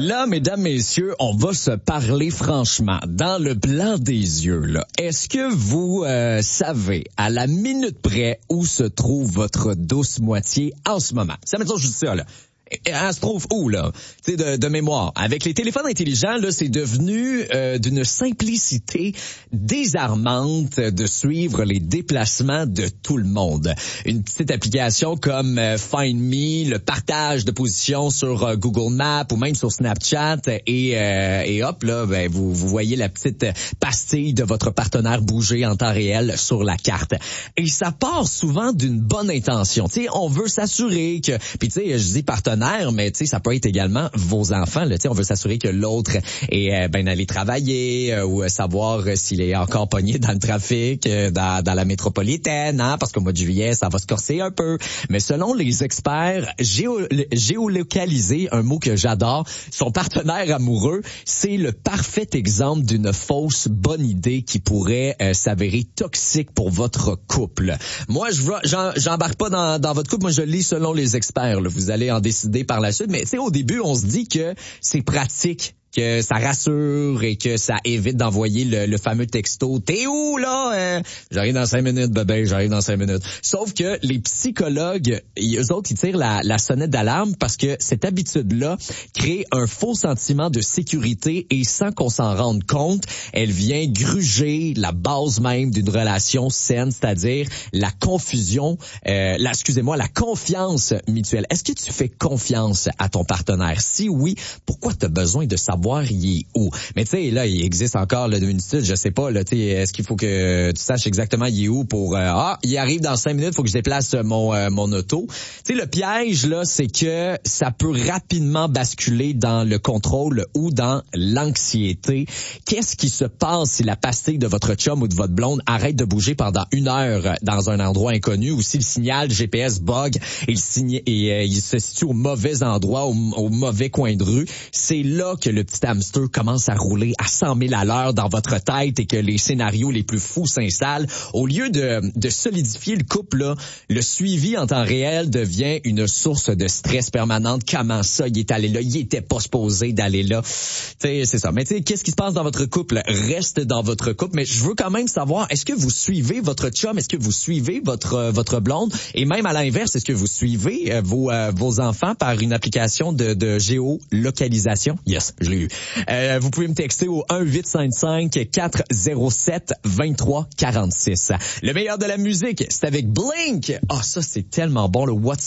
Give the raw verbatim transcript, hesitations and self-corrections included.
Là, mesdames, messieurs, on va se parler franchement. Dans le blanc des yeux, là, est-ce que vous euh, savez à la minute près où se trouve votre douce moitié en ce moment? Ça mettons, je dis ça, là. Elle se trouve où, là? Tu sais, de, de mémoire. Avec les téléphones intelligents, là, c'est devenu euh, d'une simplicité désarmante de suivre les déplacements de tout le monde. Une petite application comme euh, Find Me, le partage de position sur euh, Google Maps ou même sur Snapchat et, euh, et hop, là, ben, vous, vous voyez la petite pastille de votre partenaire bouger en temps réel sur la carte. Et ça part souvent d'une bonne intention. Tu sais, on veut s'assurer que... Puis tu sais, je dis partenaire, mais tu sais, ça peut être également vos enfants. Là, on veut s'assurer que l'autre est euh, ben allé travailler euh, ou savoir euh, s'il est encore pogné dans le trafic, euh, dans, dans la métropolitaine, hein, parce qu'au mois de juillet, ça va se corser un peu. Mais selon les experts, géo, géolocaliser, un mot que j'adore, son partenaire amoureux, c'est le parfait exemple d'une fausse bonne idée qui pourrait euh, s'avérer toxique pour votre couple. Moi, je j'en, j'embarque pas dans, dans votre couple. Moi, je lis selon les experts. Là. Vous allez en décider par la suite, mais tu sais, au début, on se dit que c'est pratique, que ça rassure et que ça évite d'envoyer le, le fameux texto. T'es où, là? Euh, j'arrive dans cinq minutes, bébé, j'arrive dans cinq minutes. Sauf que les psychologues, eux autres, ils tirent la, la sonnette d'alarme parce que cette habitude-là crée un faux sentiment de sécurité et sans qu'on s'en rende compte, elle vient gruger la base même d'une relation saine, c'est-à-dire la confusion, euh, la, excusez-moi, la confiance mutuelle. Est-ce que tu fais confiance à ton partenaire? Si oui, pourquoi tu as besoin de savoir il est où? Mais tu sais, là, il existe encore là, une étude, je sais pas, là, tu sais, est-ce qu'il faut que tu saches exactement il est où pour euh, ah, il arrive dans cinq minutes, faut que je déplace mon euh, mon auto. Tu sais, le piège là, c'est que ça peut rapidement basculer dans le contrôle ou dans l'anxiété. Qu'est-ce qui se passe si la pastille de votre chum ou de votre blonde arrête de bouger pendant une heure dans un endroit inconnu, ou si le signal G P S bug et, le sign- et euh, il se situe au mauvais endroit, au, au mauvais coin de rue? C'est là que le petit hamster commence à rouler à cent mille à l'heure dans votre tête et que les scénarios les plus fous s'installent. Au lieu de, de solidifier le couple, là, le suivi en temps réel devient une source de stress permanente. Comment ça, il est allé là? Il était pas supposé d'aller là. T'sais, c'est ça. Mais tu sais, qu'est-ce qui se passe dans votre couple? Reste dans votre couple. Mais je veux quand même savoir, est-ce que vous suivez votre chum? Est-ce que vous suivez votre euh, votre blonde? Et même à l'inverse, est-ce que vous suivez euh, vos euh, vos enfants par une application de, de géolocalisation? Yes, je l'ai eu. Euh, vous pouvez me texter au un huit cinq cinq quatre zéro sept deux trois quatre six. Le meilleur de la musique, c'est avec Blink. Ah, oh, ça, c'est tellement bon, le What's